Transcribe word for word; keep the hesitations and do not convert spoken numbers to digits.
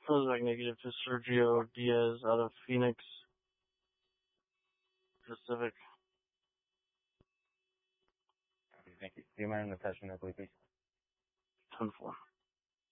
Prozac negative to Sergio Diaz out of Phoenix Pacific. Okay, thank you. Do you mind attaching that, please? ten four.